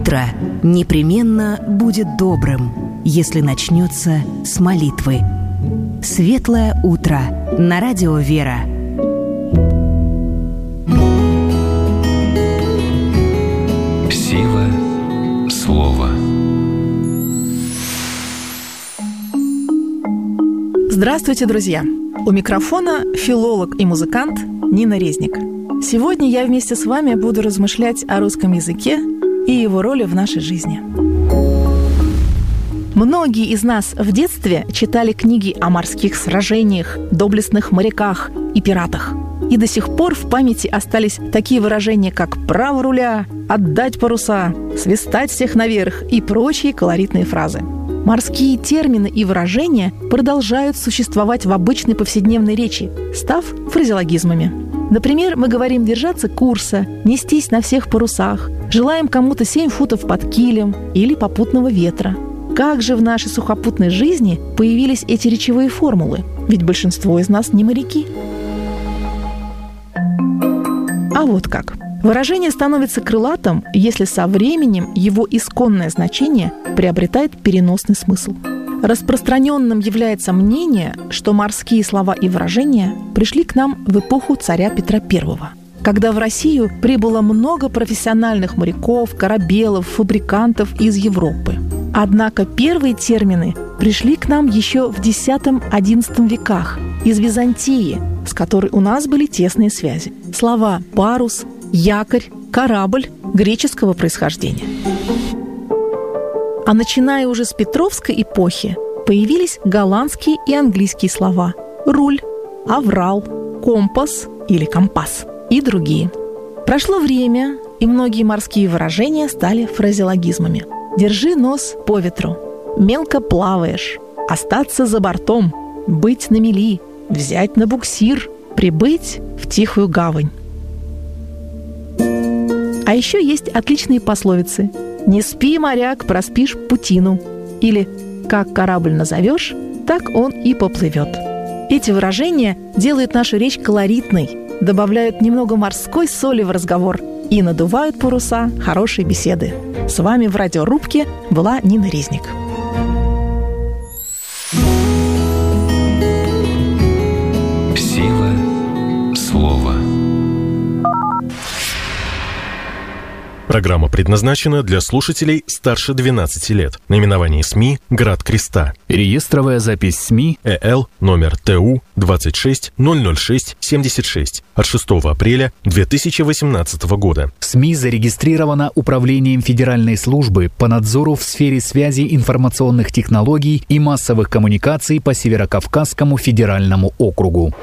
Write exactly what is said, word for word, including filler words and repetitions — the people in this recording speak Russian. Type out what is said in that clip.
утро непременно будет добрым, если начнется с молитвы. Светлое утро на радио «Вера». Сила слова. Здравствуйте, друзья! У микрофона филолог и музыкант Нина Резник. Сегодня я вместе с вами буду размышлять о русском языке и его роли в нашей жизни. Многие из нас в детстве читали книги о морских сражениях, доблестных моряках и пиратах. И до сих пор в памяти остались такие выражения, как «право руля», «отдать паруса», «свистать всех наверх» и прочие колоритные фразы. Морские термины и выражения продолжают существовать в обычной повседневной речи, став фразеологизмами. Например, мы говорим «держаться курса», «нестись на всех парусах», желаем кому-то семь футов под килем или попутного ветра. Как же в нашей сухопутной жизни появились эти речевые формулы? Ведь большинство из нас не моряки. А вот как. Выражение становится крылатым, если со временем его исконное значение приобретает переносный смысл. Распространенным является мнение, что морские слова и выражения пришли к нам в эпоху царя Петра Первого, когда в Россию прибыло много профессиональных моряков, корабелов, фабрикантов из Европы. Однако первые термины пришли к нам еще в десятом-одиннадцатом веках из Византии, с которой у нас были тесные связи. Слова «парус», «якорь», «корабль» греческого происхождения. А начиная уже с Петровской эпохи появились голландские и английские слова «руль», «аврал», «компас» или «компас» и другие. Прошло время, и многие морские выражения стали фразеологизмами. «Держи нос по ветру», «мелко плаваешь», «остаться за бортом», «быть на мели», «взять на буксир», «прибыть в тихую гавань». А еще есть отличные пословицы: «Не спи, моряк, проспишь путину» или «Как корабль назовешь, так он и поплывет». Эти выражения делают нашу речь колоритной, добавляют немного морской соли в разговор и надувают паруса хорошей беседы. С вами в радиорубке была Нина Резник. Сила слова. Программа предназначена для слушателей старше двенадцати лет. Наименование СМИ «Град Креста». Реестровая запись СМИ ЭЛ номер ТУ двадцать шесть ноль ноль шесть семьдесят шесть от шестого апреля две тысячи восемнадцатого года. СМИ зарегистрирована Управлением Федеральной службы по надзору в сфере связи, информационных технологий и массовых коммуникаций по Северокавказскому федеральному округу.